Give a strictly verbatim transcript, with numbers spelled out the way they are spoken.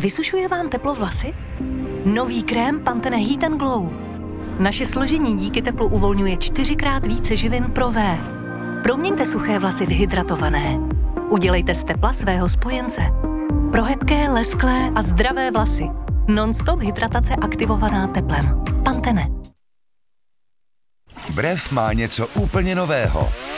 Vysušuje vám teplo vlasy? Nový krém Pantene Heat and Glow. Naše složení díky teplu uvolňuje čtyřikrát více živin pro V. Proměňte suché vlasy v hydratované. Udělejte z tepla svého spojence. Pro hebké, lesklé a zdravé vlasy. Non-stop hydratace aktivovaná teplem. Pantene. Brev má něco úplně nového.